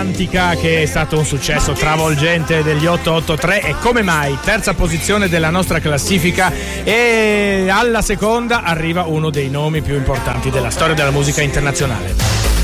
Romantica, che è stato un successo travolgente degli 883 e come mai terza posizione della nostra classifica, e alla seconda arriva uno dei nomi più importanti della storia della musica internazionale.